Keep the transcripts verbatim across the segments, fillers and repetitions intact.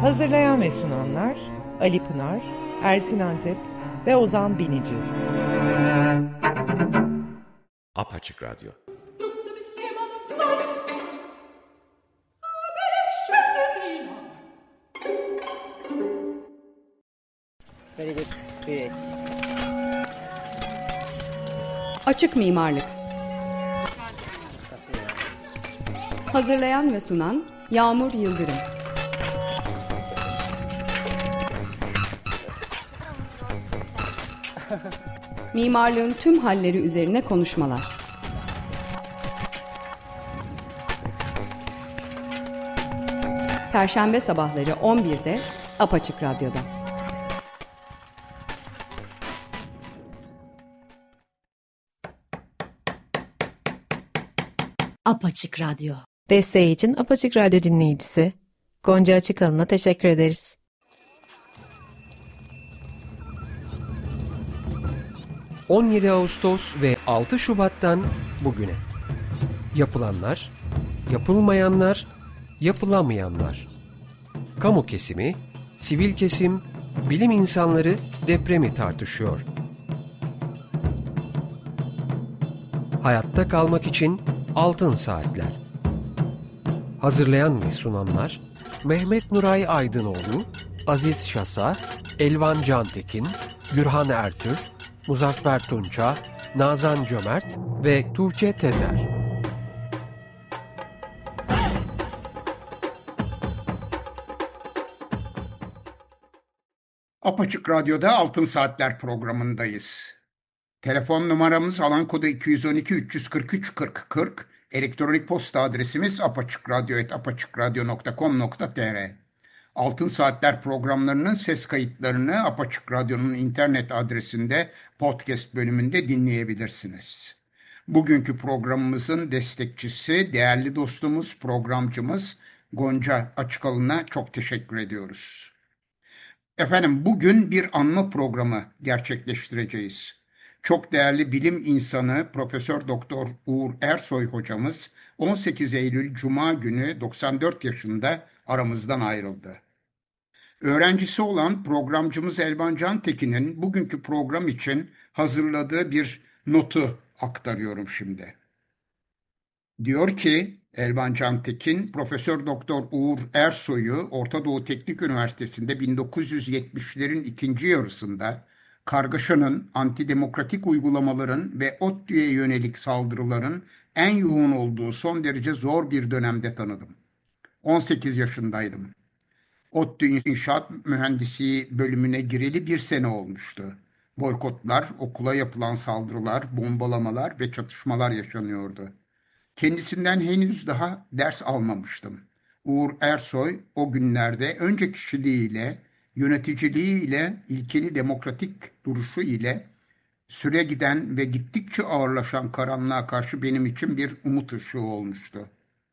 Hazırlayan ve sunanlar Ali Pınar, Ersin Antep ve Ozan Binici. Apaçık Radyo. Açık Mimarlık. Hazırlayan ve sunan Yağmur Yıldırım. Mimarlığın tüm halleri üzerine konuşmalar. Perşembe sabahları on birde Apaçık Radyo'da. Apaçık Radyo. Desteği için Apaçık Radyo dinleyicisi Gonca Açıkalın'a teşekkür ederiz. on yedi Ağustos ve altı Şubat'tan bugüne. Yapılanlar, yapılmayanlar, yapılamayanlar. Kamu kesimi, sivil kesim, bilim insanları depremi tartışıyor. Hayatta kalmak için altın saatler. Hazırlayan ve sunanlar Mehmet Nuray Aydınoğlu, Aziz Şasa, Elvan Cantekin, Gürhan Ertür, Muzaffer Tunça, Nazan Cömert ve Tuğçe Tezer. Apaçık Radyo'da Altın Saatler programındayız. Telefon numaramız alan kodu iki yüz on iki üç yüz kırk üç kırk kırk. Elektronik posta adresimiz apaçıkradyo et apaçıkradyo nokta com nokta tr. Altın Saatler programlarının ses kayıtlarını Apaçık Radyo'nun internet adresinde podcast bölümünde dinleyebilirsiniz. Bugünkü programımızın destekçisi, değerli dostumuz, programcımız Gonca Açıkalın'a çok teşekkür ediyoruz. Efendim, bugün bir anma programı gerçekleştireceğiz. Çok değerli bilim insanı Profesör Doktor Uğur Ersoy hocamız on sekiz Eylül Cuma günü doksan dört yaşında aramızdan ayrıldı. Öğrencisi olan programcımız Elvan Cantekin'in bugünkü program için hazırladığı bir notu aktarıyorum şimdi. Diyor ki Elvan Cantekin, Profesör Doktor Uğur Ersoy'u Orta Doğu Teknik Üniversitesi'nde bin dokuz yüz yetmişlerin ikinci yarısında kargaşanın, antidemokratik uygulamaların ve ODTÜ'ye yönelik saldırıların en yoğun olduğu son derece zor bir dönemde tanıdım. on sekiz yaşındaydım. ODTÜ İnşaat Mühendisliği bölümüne gireli bir sene olmuştu. Boykotlar, okula yapılan saldırılar, bombalamalar ve çatışmalar yaşanıyordu. Kendisinden henüz daha ders almamıştım. Uğur Ersoy o günlerde önce kişiliğiyle, yöneticiliğiyle, ilkeli demokratik duruşu ile süre giden ve gittikçe ağırlaşan karanlığa karşı benim için bir umut ışığı olmuştu.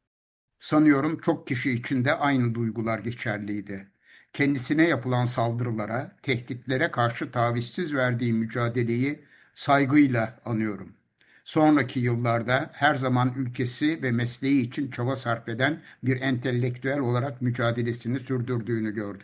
Sanıyorum çok kişi için de aynı duygular geçerliydi. Kendisine yapılan saldırılara, tehditlere karşı tavizsiz verdiği mücadeleyi saygıyla anıyorum. Sonraki yıllarda her zaman ülkesi ve mesleği için çaba sarf eden bir entelektüel olarak mücadelesini sürdürdüğünü gördük.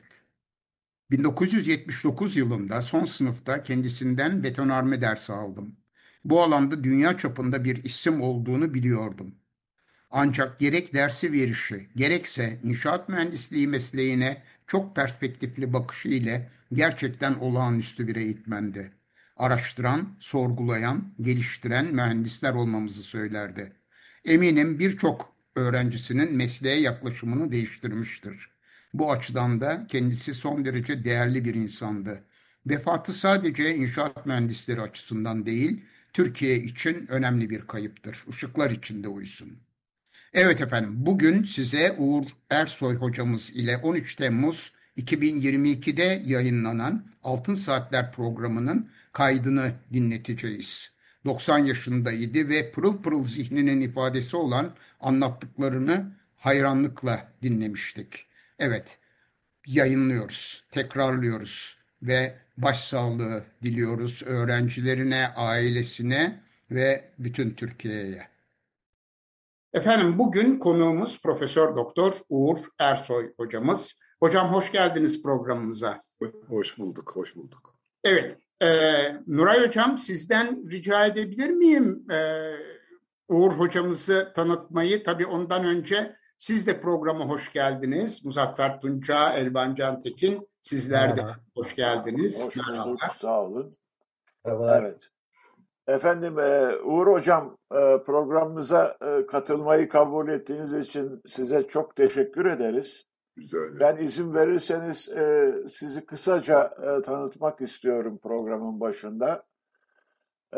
bin dokuz yüz yetmiş dokuz yılında son sınıfta kendisinden betonarme dersi aldım. Bu alanda dünya çapında bir isim olduğunu biliyordum. Ancak gerek dersi verişi, gerekse inşaat mühendisliği mesleğine çok perspektifli bakışı ile gerçekten olağanüstü bir eğitmendi. Araştıran, sorgulayan, geliştiren mühendisler olmamızı söylerdi. Eminim birçok öğrencisinin mesleğe yaklaşımını değiştirmiştir. Bu açıdan da kendisi son derece değerli bir insandı. Vefatı sadece inşaat mühendisleri açısından değil, Türkiye için önemli bir kayıptır. Işıklar içinde uyusun. Evet efendim, bugün size Uğur Ersoy hocamız ile on üç Temmuz iki bin yirmi ikide yayınlanan Altın Saatler programının kaydını dinleteceğiz. doksan yaşındaydı ve pırıl pırıl zihninin ifadesi olan anlattıklarını hayranlıkla dinlemiştik. Evet, yayınlıyoruz, tekrarlıyoruz ve başsağlığı diliyoruz öğrencilerine, ailesine ve bütün Türkiye'ye. Efendim, bugün konuğumuz Profesör Doktor Uğur Ersoy hocamız. Hocam hoş geldiniz programımıza. Hoş bulduk, hoş bulduk. Evet, e, Nuray Hocam sizden rica edebilir miyim e, Uğur Hocamızı tanıtmayı? Tabii ondan önce siz de programa hoş geldiniz. Muzaffer Tunça, Elvan Cantekin, sizler de hoş geldiniz. Hoş bulduk, Merhabalar. sağ olun. Merhabalar. Evet. Efendim e, Uğur Hocam e, programımıza e, katılmayı kabul ettiğiniz için size çok teşekkür ederiz. Rica ederim. Ben izin verirseniz e, sizi kısaca e, tanıtmak istiyorum programın başında. E,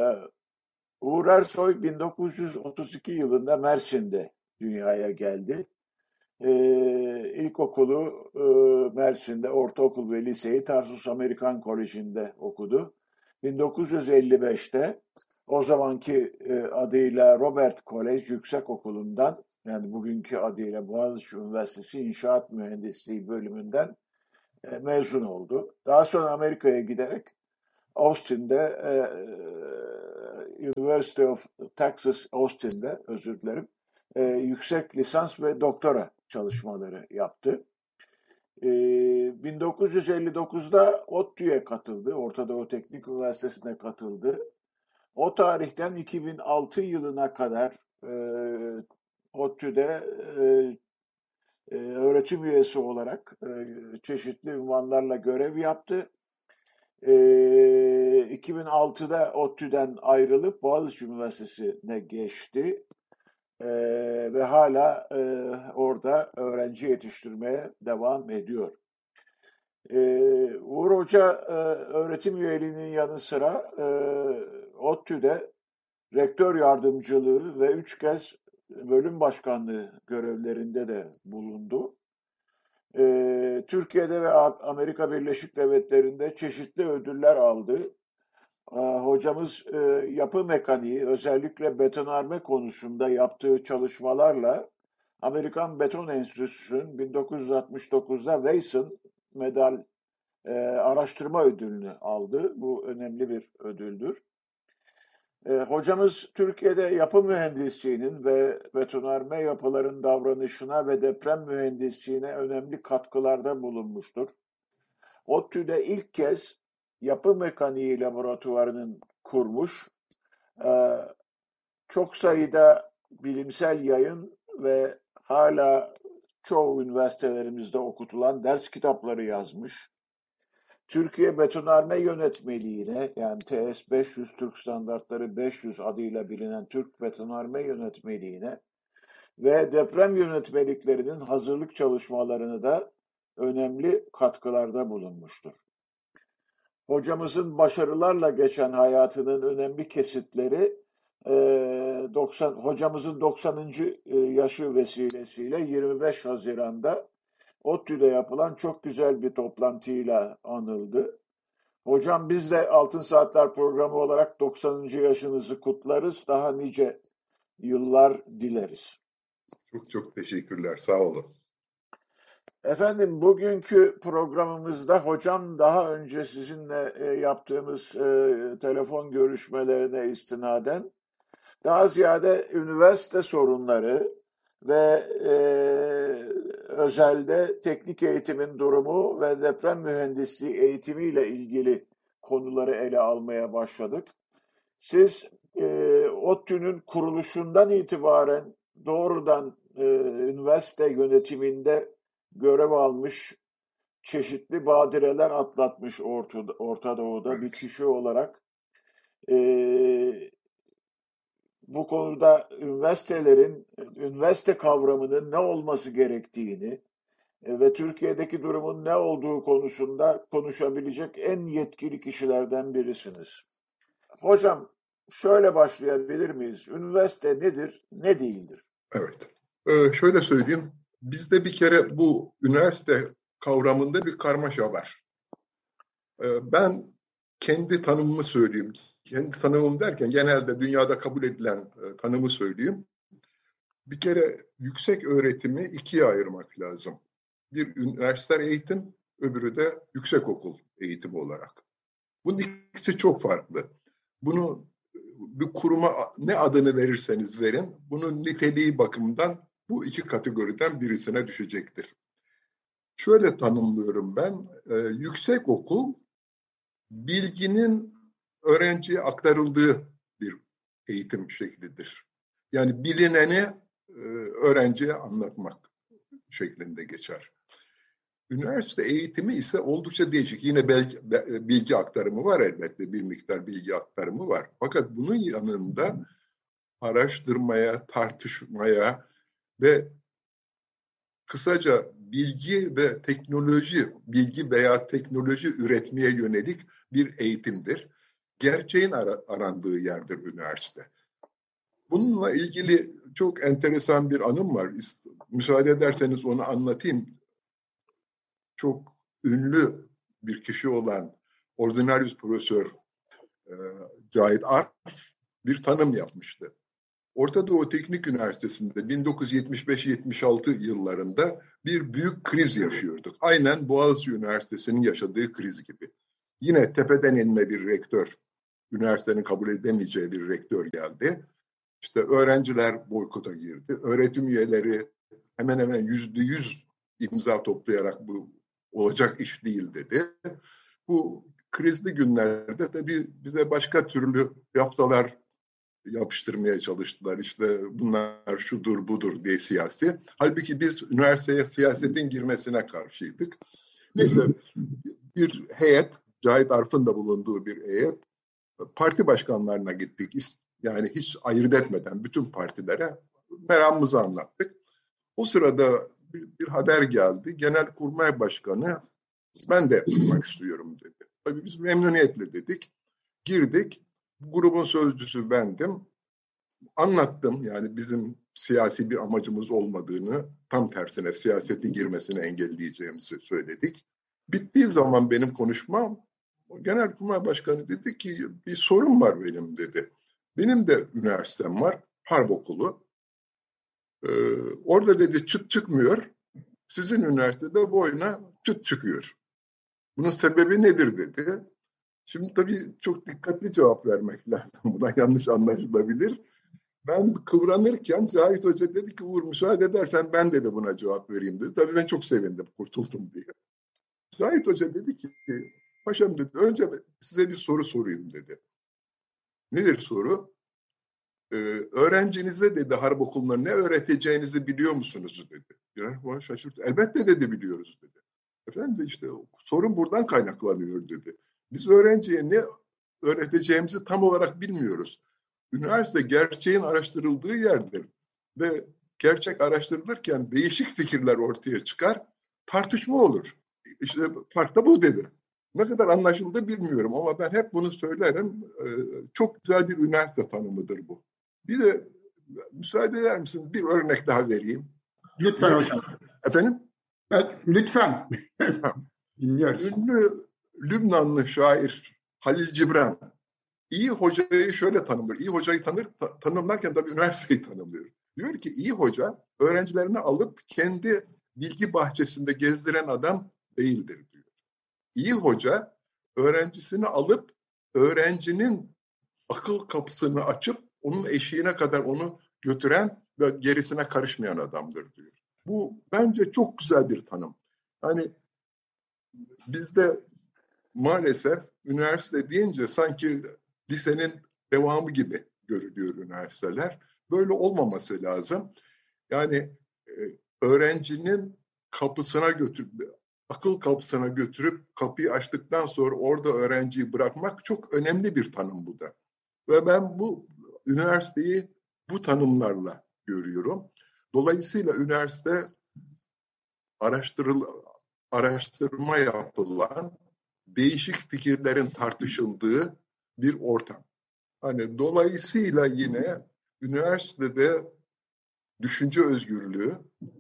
Uğur Ersoy bin dokuz yüz otuz iki yılında Mersin'de dünyaya geldi. E, ilkokulu e, Mersin'de, ortaokul ve liseyi Tarsus Amerikan Koleji'nde okudu. bin dokuz yüz elli beşte o zamanki e, adıyla Robert Kolej Yüksekokulu'ndan, yani bugünkü adıyla Boğaziçi Üniversitesi İnşaat Mühendisliği bölümünden e, mezun oldu. Daha sonra Amerika'ya giderek Austin'de, e, University of Texas Austin'de, özür dilerim, e, yüksek lisans ve doktora çalışmaları yaptı. E, bin dokuz yüz elli dokuzda ODTÜ'ye katıldı, Orta Doğu Teknik Üniversitesi'ne katıldı. O tarihten iki bin altı yılına kadar e, ODTÜ'de e, e, öğretim üyesi olarak e, çeşitli ünvanlarla görev yaptı. E, iki bin altıda ODTÜ'den ayrılıp Boğaziçi Üniversitesi'ne geçti e, ve hala e, orada öğrenci yetiştirmeye devam ediyor. E, Uğur Hoca e, öğretim üyeliğinin yanı sıra e, ODTÜ'de rektör yardımcılığı ve üç kez bölüm başkanlığı görevlerinde de bulundu. Ee, Türkiye'de ve Amerika Birleşik Devletleri'nde çeşitli ödüller aldı. Ee, hocamız e, yapı mekaniği, özellikle betonarme konusunda yaptığı çalışmalarla Amerikan Beton Enstitüsü'nün bin dokuz yüz altmış dokuzda Weissen Medal e, Araştırma Ödülünü aldı. Bu önemli bir ödüldür. E, hocamız Türkiye'de yapı mühendisliğinin ve betonarme yapıların davranışına ve deprem mühendisliğine önemli katkılarda bulunmuştur. ODTÜ'de ilk kez yapı mekaniği laboratuvarının kurmuş, e, çok sayıda bilimsel yayın ve hala çoğu üniversitelerimizde okutulan ders kitapları yazmış. Türkiye Betonarme Yönetmeliğine, yani T S beş yüz, Türk Standartları beş yüz adıyla bilinen Türk Betonarme Yönetmeliğine ve deprem yönetmeliklerinin hazırlık çalışmalarını da önemli katkılarda bulunmuştur. Hocamızın başarılarla geçen hayatının önemli kesitleri doksan hocamızın doksanıncı yaşı vesilesiyle yirmi beş Haziran'da ODTÜ'de yapılan çok güzel bir toplantıyla anıldı. Hocam biz de Altın Saatler programı olarak doksanıncı yaşınızı kutlarız. Daha nice yıllar dileriz. Çok çok teşekkürler, sağ olun. Efendim bugünkü programımızda hocam daha önce sizinle yaptığımız e, telefon görüşmelerine istinaden daha ziyade üniversite sorunları ve e, özelde teknik eğitimin durumu ve deprem mühendisliği eğitimiyle ilgili konuları ele almaya başladık. Siz e, ODTÜ'nün kuruluşundan itibaren doğrudan e, üniversite yönetiminde görev almış, çeşitli badireler atlatmış Orta, Orta Doğu'da bir kişi olarak e, bu konuda üniversitelerin, üniversite kavramının ne olması gerektiğini ve Türkiye'deki durumun ne olduğu konusunda konuşabilecek en yetkili kişilerden birisiniz. Hocam şöyle başlayabilir miyiz? Üniversite nedir, ne değildir? Evet, ee, şöyle söyleyeyim. Bizde bir kere bu üniversite kavramında bir karmaşa var. Ee, ben kendi tanımımı söyleyeyim. Kendi tanımım derken genelde dünyada kabul edilen e, tanımı söyleyeyim. Bir kere yüksek öğretimi ikiye ayırmak lazım. Bir üniversite eğitim, öbürü de yüksekokul eğitimi olarak. Bunun ikisi çok farklı. Bunu bir kuruma ne adını verirseniz verin, bunun niteliği bakımından bu iki kategoriden birisine düşecektir. şöyle tanımlıyorum ben. E, yüksek okul bilginin öğrenciye aktarıldığı bir eğitim şeklidir. Yani bilineni e, öğrenciye anlatmak şeklinde geçer. Üniversite eğitimi ise oldukça değişik. Yine belki, bilgi aktarımı var elbette, bir miktar bilgi aktarımı var. Fakat bunun yanında araştırmaya, tartışmaya ve kısaca bilgi ve teknoloji, bilgi veya teknoloji üretmeye yönelik bir eğitimdir. Gerçeğin ar- arandığı yerdir üniversite. Bununla ilgili çok enteresan bir anım var. Müsaade ederseniz onu anlatayım. Çok ünlü bir kişi olan Ordinarius Profesör e, Cahit Arf bir tanım yapmıştı. Orta Doğu Teknik Üniversitesi'nde bin dokuz yüz yetmiş beş yetmiş altı yıllarında bir büyük kriz yaşıyorduk. Aynen Boğaziçi Üniversitesi'nin yaşadığı kriz gibi. Yine tepeden inme bir rektör, üniversitenin kabul edemeyeceği bir rektör geldi. İşte öğrenciler boykota girdi. Öğretim üyeleri hemen hemen yüzde yüz imza toplayarak bu olacak iş değil dedi. Bu krizli günlerde tabii bize başka türlü yaftalar yapıştırmaya çalıştılar. İşte bunlar şudur budur diye siyasi. Halbuki biz üniversiteye siyasetin girmesine karşıydık. Neyse bir heyet, Cahit Arf'ın da bulunduğu bir heyet, parti başkanlarına gittik. Yani hiç ayırt etmeden bütün partilere meramımızı anlattık. O sırada bir, bir haber geldi. Genelkurmay Başkanı ben de yapmak istiyorum dedi. Tabii biz memnuniyetle dedik. Girdik. Grubun sözcüsü bendim. Anlattım yani bizim siyasi bir amacımız olmadığını, tam tersine siyasetin girmesini engelleyeceğimizi söyledik. Bittiği zaman benim konuşmam, Genelkurmay Başkanı dedi ki bir sorun var benim dedi. Benim de üniversitem var, Harp Okulu. Ee, orada dedi çıt çıkmıyor. Sizin üniversitede boyuna çıt çıkıyor. Bunun sebebi nedir dedi. Şimdi tabii çok dikkatli cevap vermek lazım. Buna yanlış anlaşılabilir. Ben kıvranırken Cahit Hoca dedi ki Uğur müsaade edersen ben de de buna cevap vereyim dedi. Tabii ben çok sevindim kurtuldum diye. Cahit Hoca dedi ki paşam dedi önce size bir soru sorayım dedi. Nedir soru? Ee, öğrencinize dedi Harp Okulu'na ne öğreteceğinizi biliyor musunuz dedi. Ya şaşırdı. Elbette dedi biliyoruz dedi. Efendim de işte sorun buradan kaynaklanıyor dedi. Biz öğrenciye ne öğreteceğimizi tam olarak bilmiyoruz. Üniversite gerçeğin araştırıldığı yerdir. Ve gerçek araştırılırken değişik fikirler ortaya çıkar, tartışma olur. İşte fark da bu dedi. Ne kadar anlaşıldı bilmiyorum ama ben hep bunu söylerim. Çok güzel bir üniversite tanımıdır bu. Bir de müsaade eder misiniz? Bir örnek daha vereyim. Lütfen hocam. Efendim? Evet, lütfen. Dinliyoruz. Ünlü Lübnanlı şair Halil Cibran iyi hocayı şöyle tanımlıyor. İyi hocayı tanır, ta- tanımlarken tabii üniversiteyi tanımlıyor. Diyor ki iyi hoca öğrencilerini alıp kendi bilgi bahçesinde gezdiren adam değildir diyor. İyi hoca öğrencisini alıp öğrencinin akıl kapısını açıp onun eşiğine kadar onu götüren ve gerisine karışmayan adamdır diyor. Bu bence çok güzel bir tanım. Hani bizde maalesef üniversite deyince sanki lisenin devamı gibi görülüyor üniversiteler. Böyle olmaması lazım. Yani e, öğrencinin kapısına götürüp, akıl kapısına götürüp kapıyı açtıktan sonra orada öğrenciyi bırakmak çok önemli bir tanım bu da. Ve ben bu üniversiteyi bu tanımlarla görüyorum. Dolayısıyla üniversite araştırıl, araştırma yapılan, değişik fikirlerin tartışıldığı bir ortam. Hani dolayısıyla yine üniversitede düşünce özgürlüğü,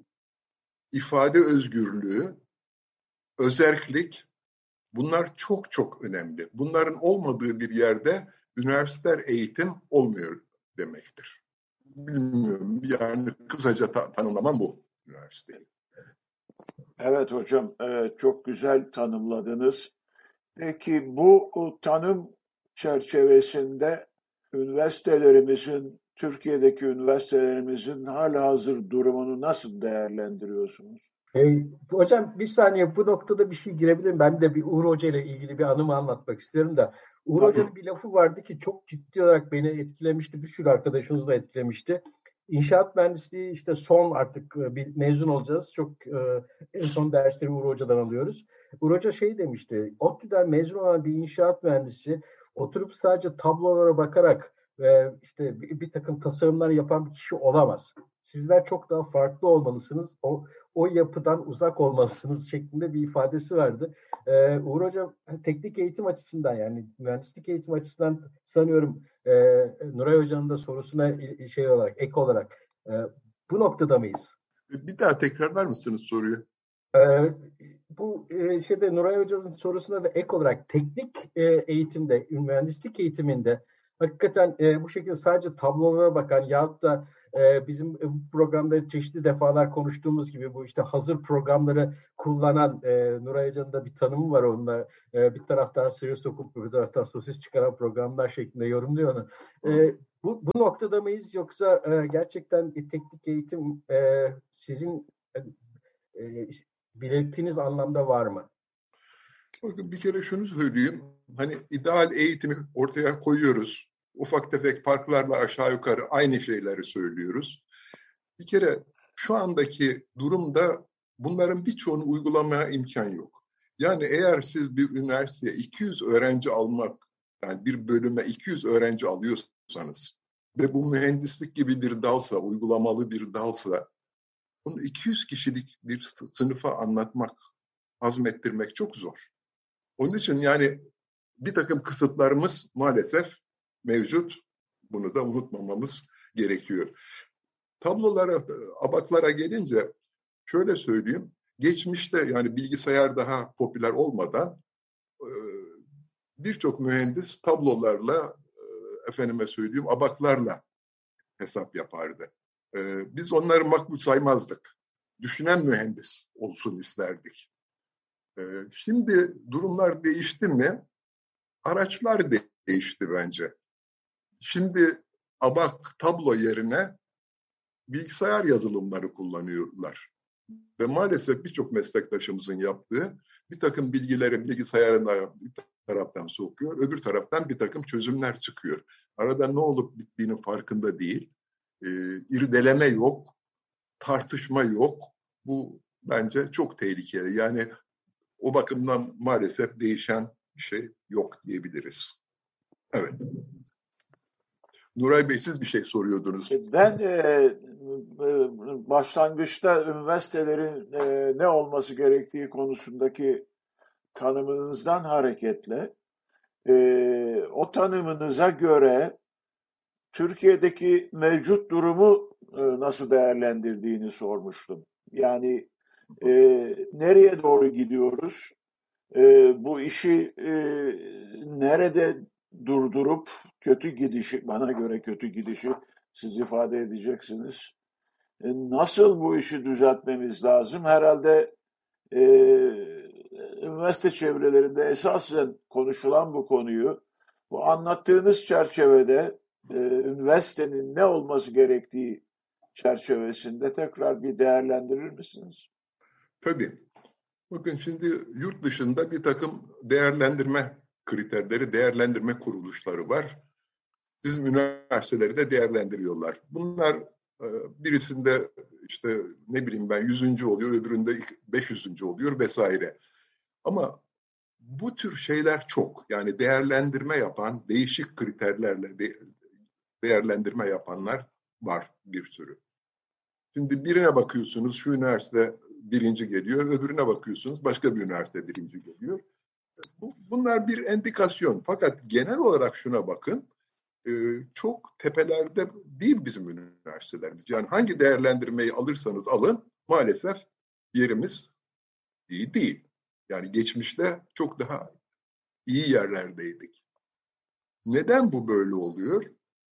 ifade özgürlüğü, özerklik bunlar çok çok önemli. Bunların olmadığı bir yerde üniversiteler eğitim olmuyor demektir. Bilmiyorum yani kısaca ta- tanımlamam bu üniversiteyi. Evet hocam, e, çok güzel tanımladınız. Peki bu o tanım çerçevesinde üniversitelerimizin, Türkiye'deki üniversitelerimizin halihazır durumunu nasıl değerlendiriyorsunuz? Ee, hocam bir saniye bu noktada bir şey girebilirim. Ben de bir Uğur Hoca ile ilgili bir anımı anlatmak istiyorum da. Uğur Tabii. Hoca'nın bir lafı vardı ki çok ciddi olarak beni etkilemişti. Bir sürü arkadaşımız da etkilemişti. İnşaat mühendisliği işte son artık bir mezun olacağız. Çok e, en son dersleri Uğur Hoca'dan alıyoruz. Uğur Hoca şey demişti. ODTÜ'den mezun olan bir inşaat mühendisi oturup sadece tablolara bakarak ve işte bir, bir takım tasarımlar yapan bir kişi olamaz. Sizler çok daha farklı olmalısınız. O o yapıdan uzak olmalısınız şeklinde bir ifadesi vardı. Ee, Uğur Hocam teknik eğitim açısından yani mühendislik eğitim açısından sanıyorum e, Nuray Hoca'nın da sorusuna şey olarak ek olarak e, bu noktada mıyız? Bir daha tekrarlar mısınız soruyu? Ee, bu e, şeyde Nuray Hoca'nın sorusuna da ek olarak teknik e, eğitimde, mühendislik eğitiminde hakikaten e, bu şekilde sadece tablolara bakan yahut da e, bizim bu programda çeşitli defalar konuştuğumuz gibi bu işte hazır programları kullanan e, Nuray Hoca'nın da bir tanımı var onunla. E, bir taraftan sıyır sokup bir taraftan sosis çıkaran programlar şeklinde yorumluyor onu. E, bu, bu noktada mıyız yoksa e, gerçekten e, teknik eğitim e, sizin e, belirttiğiniz anlamda var mı? Bakın bir kere şunu söyleyeyim. Hani ideal eğitimi ortaya koyuyoruz. Ufak tefek farklarla aşağı yukarı aynı şeyleri söylüyoruz. Bir kere şu andaki durumda bunların birçoğunu uygulamaya imkan yok. Yani eğer siz bir üniversiteye iki yüz öğrenci almak, yani bir bölüme iki yüz öğrenci alıyorsanız ve bu mühendislik gibi bir dalsa, uygulamalı bir dalsa, bunu iki yüz kişilik bir sınıfa anlatmak, hazmettirmek çok zor. Onun için yani bir takım kısıtlarımız maalesef mevcut. Bunu da unutmamamız gerekiyor. Tablolara, abaklara gelince şöyle söyleyeyim. Geçmişte yani bilgisayar daha popüler olmadan birçok mühendis tablolarla, efendime söyleyeyim, abaklarla hesap yapardı. Biz onları makbul saymazdık. Düşünen mühendis olsun isterdik. Şimdi durumlar değişti mi? Araçlar değişti bence. Şimdi abak, tablo yerine bilgisayar yazılımları kullanıyorlar. Ve maalesef birçok meslektaşımızın yaptığı bir takım bilgileri bilgisayarına bir taraftan sokuyor, öbür taraftan bir takım çözümler çıkıyor. Arada ne olup bittiğinin farkında değil. E, irdeleme yok, tartışma yok. Bu bence çok tehlikeli. Yani o bakımdan maalesef değişen bir şey yok diyebiliriz. Evet. Nuray Bey siz bir şey soruyordunuz. Ben e, başlangıçta üniversitelerin e, ne olması gerektiği konusundaki tanımınızdan hareketle e, o tanımınıza göre Türkiye'deki mevcut durumu e, nasıl değerlendirdiğini sormuştum. Yani e, nereye doğru gidiyoruz? E, bu işi e, nerede durdurup kötü gidişi, bana göre kötü gidişi siz ifade edeceksiniz. E, nasıl bu işi düzeltmemiz lazım? Herhalde e, üniversite çevrelerinde esasen konuşulan bu konuyu, bu anlattığınız çerçevede e, üniversitenin ne olması gerektiği çerçevesinde tekrar bir değerlendirir misiniz? Tabii. Bakın şimdi yurt dışında bir takım değerlendirme kriterleri, değerlendirme kuruluşları var. Bizim üniversiteleri de değerlendiriyorlar. Bunlar birisinde işte ne bileyim ben yüzüncü oluyor, öbüründe beş yüzüncü oluyor vesaire. Ama bu tür şeyler çok. Yani değerlendirme yapan, değişik kriterlerle de, değerlendirme yapanlar var bir sürü. Şimdi birine bakıyorsunuz, şu üniversite birinci geliyor, öbürüne bakıyorsunuz, başka bir üniversite birinci geliyor. Bunlar bir endikasyon. Fakat genel olarak şuna bakın, çok tepelerde değil bizim üniversitelerimiz. Yani hangi değerlendirmeyi alırsanız alın, maalesef yerimiz iyi değil. Yani geçmişte çok daha iyi yerlerdeydik. Neden bu böyle oluyor?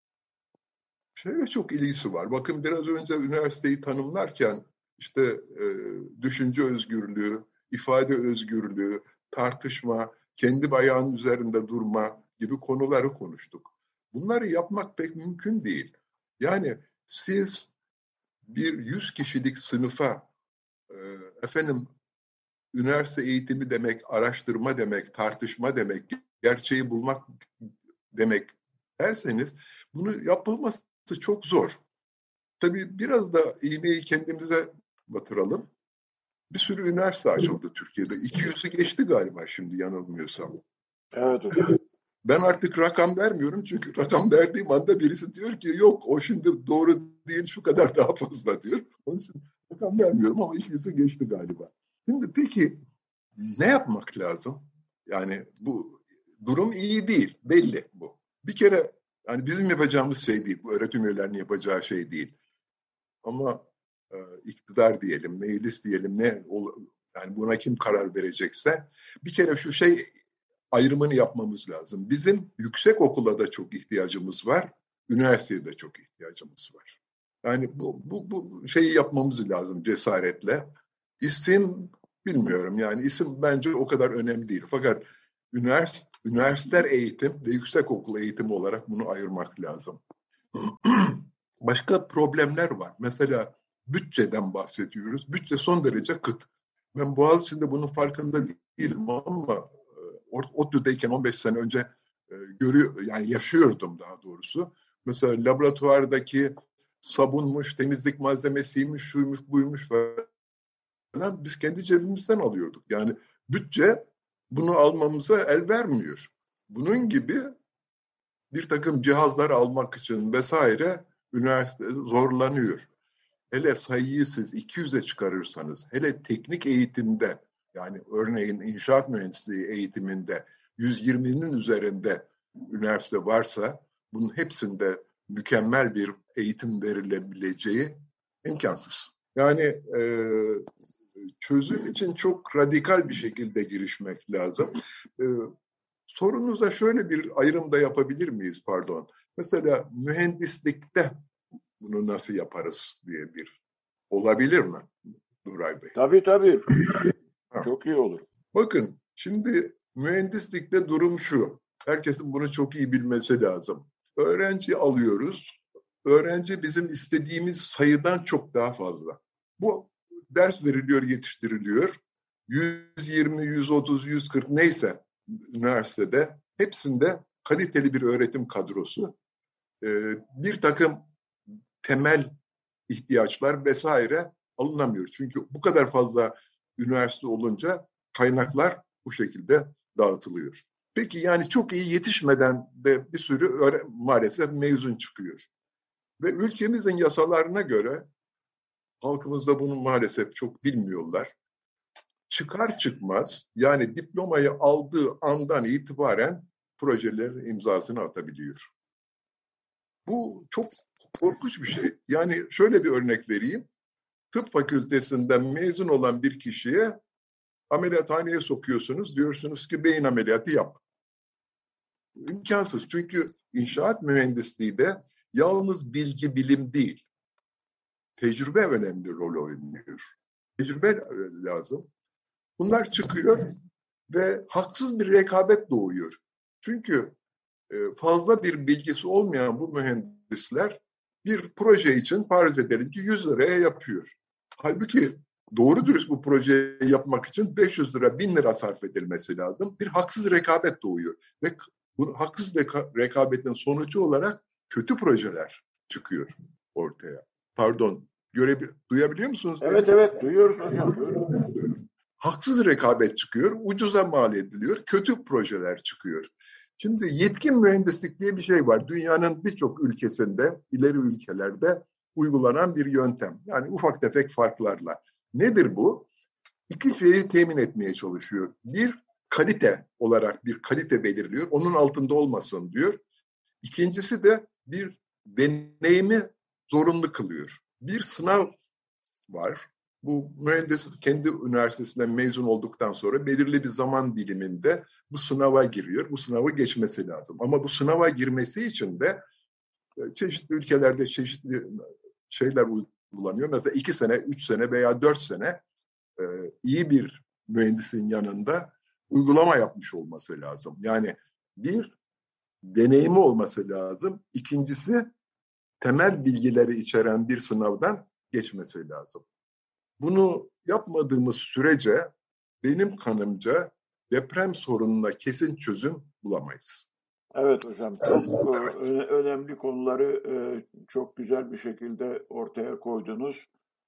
Şöyle çok ilgisi var. Bakın biraz önce üniversiteyi tanımlarken işte e, düşünce özgürlüğü, ifade özgürlüğü, tartışma, kendi ayağının üzerinde durma gibi konuları konuştuk. Bunları yapmak pek mümkün değil. Yani siz bir yüz kişilik sınıfa efendim üniversite eğitimi demek, araştırma demek, tartışma demek, gerçeği bulmak demek derseniz bunu yapılması çok zor. Tabii biraz da iğneyi kendimize batıralım. Bir sürü üniversite açıldı Türkiye'de. iki yüzü geçti galiba şimdi yanılmıyorsam. Evet hocam. Ben artık rakam vermiyorum çünkü rakam verdiğim anda birisi diyor ki yok o şimdi doğru değil şu kadar daha fazla diyor. Onun için rakam vermiyorum ama iki yüzü geçti galiba. Şimdi peki ne yapmak lazım? Yani bu durum iyi değil, belli bu. Bir kere yani bizim yapacağımız şey değil, bu öğretim üyelerinin yapacağı şey değil. Ama e, iktidar diyelim, meclis diyelim, ne yani buna kim karar verecekse bir kere şu şey ayrımını yapmamız lazım. Bizim yüksek okula da çok ihtiyacımız var, üniversiteye de çok ihtiyacımız var. Yani bu, bu, bu şeyi yapmamız lazım cesaretle. İsim bilmiyorum yani isim bence o kadar önemli değil. Fakat üniversite, üniversiteler eğitim ve yüksek okul eğitimi olarak bunu ayırmak lazım. Başka problemler var. Mesela bütçeden bahsediyoruz. Bütçe son derece kıt. Ben Boğaziçi'nde bunun farkında değilim ama ODTÜ'deyken on beş sene önce görüyor, yani yaşıyordum daha doğrusu. Mesela laboratuvardaki sabunmuş, temizlik malzemesiymiş, şuymuş, buymuş falan biz kendi cebimizden alıyorduk. Yani bütçe bunu almamıza el vermiyor. Bunun gibi bir takım cihazlar almak için vesaire üniversite zorlanıyor. Hele sayıyı siz iki yüze çıkarırsanız, hele teknik eğitimde yani örneğin inşaat mühendisliği eğitiminde yüz yirminin üzerinde üniversite varsa bunun hepsinde mükemmel bir eğitim verilebileceği imkansız. Yani e, çözüm için çok radikal bir şekilde girişmek lazım. E, sorunuza şöyle bir ayrım da yapabilir miyiz pardon? Mesela mühendislikte bunu nasıl yaparız diye bir olabilir mi Nuray Bey? Tabii tabii. Çok iyi olur. Bakın şimdi mühendislikte durum şu. Herkesin bunu çok iyi bilmesi lazım. Öğrenci alıyoruz. Öğrenci bizim istediğimiz sayıdan çok daha fazla. Bu ders veriliyor, yetiştiriliyor. yüz yirmi, yüz otuz, yüz kırk neyse üniversitede hepsinde kaliteli bir öğretim kadrosu. Bir takım temel ihtiyaçlar vesaire alınamıyor. Çünkü bu kadar fazla üniversite olunca kaynaklar bu şekilde dağıtılıyor. Peki yani çok iyi yetişmeden de bir sürü öğre- maalesef mezun çıkıyor. Ve ülkemizin yasalarına göre halkımız da bunu maalesef çok bilmiyorlar. Çıkar çıkmaz yani diplomayı aldığı andan itibaren projelerin imzasını atabiliyor. Bu çok korkunç bir şey. Yani şöyle bir örnek vereyim. Tıp fakültesinden mezun olan bir kişiye ameliyathaneye sokuyorsunuz. Diyorsunuz ki beyin ameliyatı yap. İmkansız. Çünkü inşaat mühendisliği de yalnız bilgi bilim değil. Tecrübe önemli rol oynuyor. Tecrübe lazım. Bunlar çıkıyor ve haksız bir rekabet doğuyor. Çünkü fazla bir bilgisi olmayan bu mühendisler bir proje için farz edelim ki yüz liraya yapıyor. Halbuki doğru dürüst bu projeyi yapmak için beş yüz lira, bin lira sarf edilmesi lazım. Bir haksız rekabet doğuyor. Ve bu haksız reka- rekabetin sonucu olarak kötü projeler çıkıyor ortaya. Pardon, görebil- duyabiliyor musunuz? Evet beni? Evet, duyuyoruz hocam. Buyurun. Haksız rekabet çıkıyor, ucuza mal ediliyor, kötü projeler çıkıyor. Şimdi yetkin mühendislik diye bir şey var. Dünyanın birçok ülkesinde, ileri ülkelerde uygulanan bir yöntem. Yani ufak tefek farklarla. Nedir bu? İki şeyi temin etmeye çalışıyor. Bir, kalite olarak bir kalite belirliyor. Onun altında olmasın diyor. İkincisi de bir deneyimi zorunlu kılıyor. Bir sınav var. Bu mühendis kendi üniversitesinden mezun olduktan sonra belirli bir zaman diliminde bu sınava giriyor. Bu sınavı geçmesi lazım. Ama bu sınava girmesi için de çeşitli ülkelerde çeşitli şeyler uygulanıyor. Mesela iki sene, üç sene veya dört sene e, iyi bir mühendisin yanında uygulama yapmış olması lazım. Yani bir, deneyimi olması lazım. İkincisi, temel bilgileri içeren bir sınavdan geçmesi lazım. Bunu yapmadığımız sürece benim kanımca deprem sorununa kesin çözüm bulamayız. Evet hocam, çok evet. önemli konuları çok güzel bir şekilde ortaya koydunuz.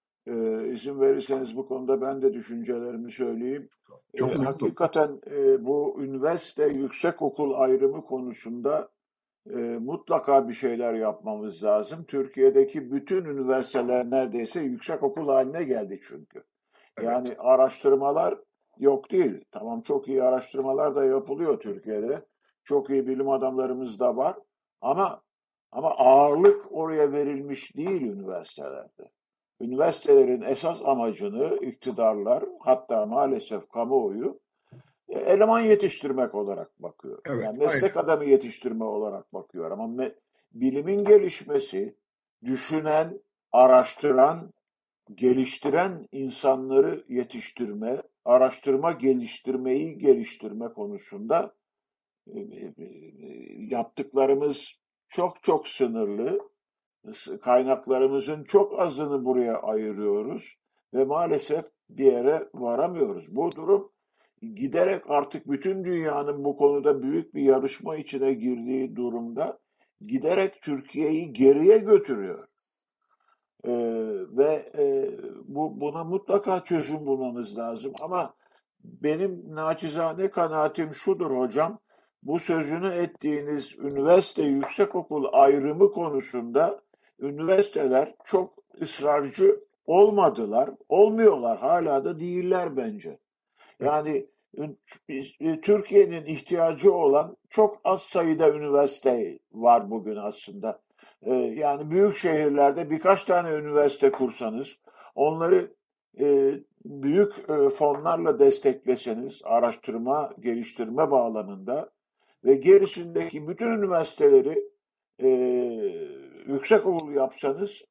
İzin verirseniz bu konuda ben de düşüncelerimi söyleyeyim. Çok e, hakikaten e, bu üniversite yüksekokul ayrımı konusunda e, mutlaka bir şeyler yapmamız lazım. Türkiye'deki bütün üniversiteler neredeyse yüksekokul haline geldi çünkü. Evet. Yani araştırmalar yok değil. Tamam, çok iyi araştırmalar da yapılıyor Türkiye'de. Çok iyi bilim adamlarımız da var. Ama ama ağırlık oraya verilmiş değil üniversitelerde. Üniversitelerin esas amacını iktidarlar, hatta maalesef kamuoyu eleman yetiştirmek olarak bakıyor. Evet, yani meslek aynen. adamı yetiştirme olarak bakıyor. Ama me- bilimin gelişmesi, düşünen, araştıran, geliştiren insanları yetiştirme, araştırma geliştirmeyi geliştirme konusunda e, e, yaptıklarımız çok çok sınırlı. Kaynaklarımızın çok azını buraya ayırıyoruz ve maalesef bir yere varamıyoruz. Bu durum giderek artık bütün dünyanın bu konuda büyük bir yarışma içine girdiği durumda giderek Türkiye'yi geriye götürüyor. Ee, ve e, bu buna mutlaka çözüm bulmamız lazım. Ama benim naçizane kanaatim şudur hocam, bu sözünü ettiğiniz üniversite yüksekokul ayrımı konusunda üniversiteler çok ısrarcı olmadılar, olmuyorlar, hala da değiller bence. Yani Türkiye'nin ihtiyacı olan çok az sayıda üniversite var bugün aslında. Yani büyük şehirlerde birkaç tane üniversite kursanız, onları büyük fonlarla destekleseniz, araştırma, geliştirme bağlamında ve gerisindeki bütün üniversiteleri e, yüksekokul yapsanız,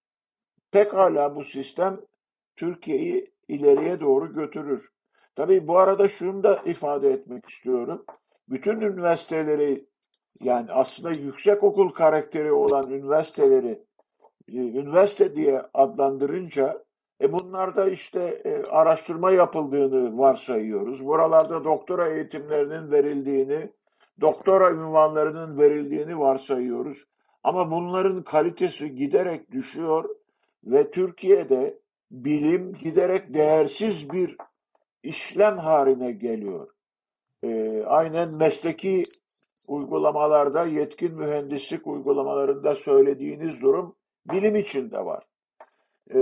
pekala bu sistem Türkiye'yi ileriye doğru götürür. Tabii bu arada şunu da ifade etmek istiyorum. Bütün üniversiteleri, yani aslında yüksekokul karakteri olan üniversiteleri e, üniversite diye adlandırınca e bunlarda işte e, araştırma yapıldığını varsayıyoruz. Buralarda doktora eğitimlerinin verildiğini, doktora ünvanlarının verildiğini varsayıyoruz. Ama bunların kalitesi giderek düşüyor ve Türkiye'de bilim giderek değersiz bir işlem haline geliyor. E, aynen mesleki uygulamalarda, yetkin mühendislik uygulamalarında söylediğiniz durum bilim içinde var. E,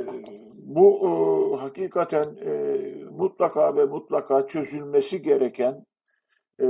bu e, hakikaten e, mutlaka ve mutlaka çözülmesi gereken e,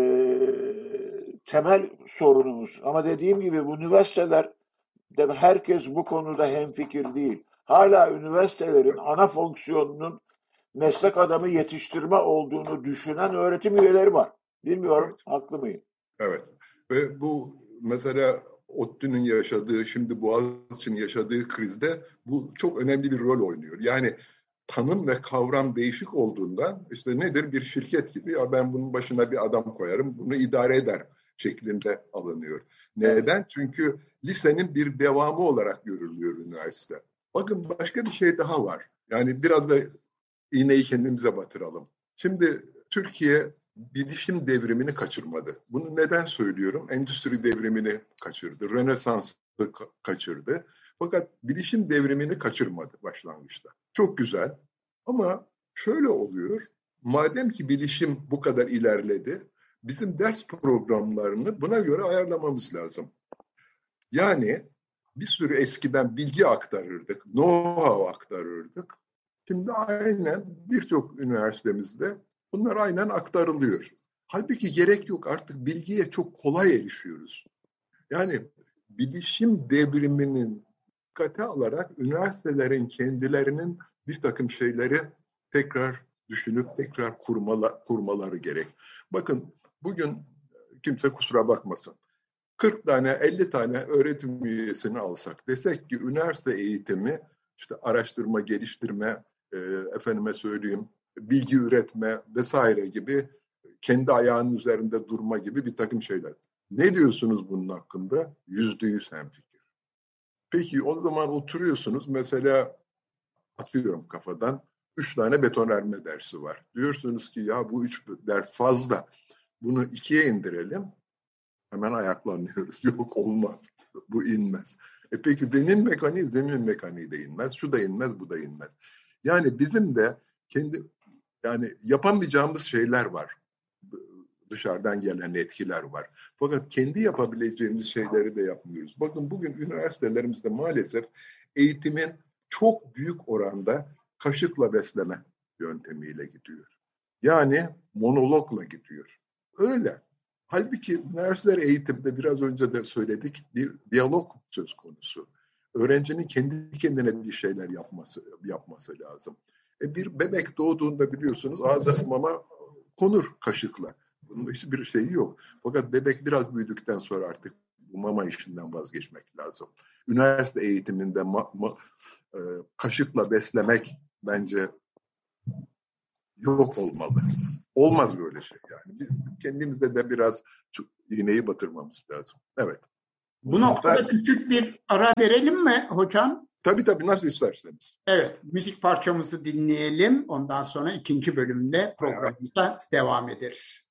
temel sorunumuz. Ama dediğim gibi bu üniversiteler, de herkes bu konuda hemfikir değil. Hala üniversitelerin ana fonksiyonunun meslek adamı yetiştirme olduğunu düşünen öğretim üyeleri var. Bilmiyorum, evet. Haklı mıyım? Evet. Ve bu mesela ODTÜ'nün yaşadığı, şimdi Boğaziçi'nin yaşadığı krizde bu çok önemli bir rol oynuyor. Yani tanım ve kavram değişik olduğundan işte nedir, bir şirket gibi, ya ben bunun başına bir adam koyarım, bunu idare eder şeklinde alınıyor. Neden? Çünkü lisenin bir devamı olarak görülüyor üniversite. Bakın başka bir şey daha var. Yani biraz da iğneyi kendimize batıralım. Şimdi Türkiye bilişim devrimini kaçırmadı. Bunu neden söylüyorum? Endüstri devrimini kaçırdı, Rönesans'ı ka- kaçırdı. Fakat bilişim devrimini kaçırmadı başlangıçta. Çok güzel. Ama şöyle oluyor. Madem ki bilişim bu kadar ilerledi, bizim ders programlarını buna göre ayarlamamız lazım. Yani bir sürü eskiden bilgi aktarırdık, know-how aktarırdık. Şimdi aynen birçok üniversitemizde bunlar aynen aktarılıyor. Halbuki gerek yok, artık bilgiye çok kolay erişiyoruz. Yani bilişim devriminin dikkate alarak üniversitelerin kendilerinin bir takım şeyleri tekrar düşünüp tekrar kurmala, kurmaları gerek. Bakın bugün kimse kusura bakmasın. kırk tane, elli tane öğretim üyesini alsak, desek ki üniversite eğitimi işte araştırma, geliştirme, e, efendime söyleyeyim, bilgi üretme vesaire gibi, kendi ayağının üzerinde durma gibi bir takım şeyler. Ne diyorsunuz bunun hakkında? Yüzde yüz hemfikir. Peki o zaman oturuyorsunuz mesela atıyorum kafadan üç tane betonarme dersi var. Diyorsunuz ki ya bu üç ders fazla. Bunu ikiye indirelim. Hemen ayaklanıyoruz. Yok olmaz. Bu inmez. E peki zemin mekaniği, zemin mekaniği de inmez. Şu da inmez, bu da inmez. Yani bizim de kendi yani yapamayacağımız şeyler var. Dışarıdan gelen etkiler var. Fakat kendi yapabileceğimiz şeyleri de yapmıyoruz. Bakın bugün üniversitelerimizde maalesef eğitimin çok büyük oranda kaşıkla besleme yöntemiyle gidiyor. Yani monologla gidiyor. Öyle. Halbuki üniversite eğitimde biraz önce de söyledik bir diyalog söz konusu. Öğrencinin kendi kendine bir şeyler yapması yapması lazım. E bir bebek doğduğunda biliyorsunuz ağzına mama konur kaşıkla. Bunun hiçbir şeyi yok. Fakat bebek biraz büyüdükten sonra artık bu mama işinden vazgeçmek lazım. Üniversite eğitiminde ma, ma, e, kaşıkla beslemek bence yok olmalı. Olmaz böyle şey yani. Biz kendimizde de biraz iğneyi batırmamız lazım. Evet. Bu noktada küçük bir ara verelim mi hocam? Tabii tabii nasıl isterseniz. Evet, müzik parçamızı dinleyelim. Ondan sonra ikinci bölümde programımıza devam ederiz.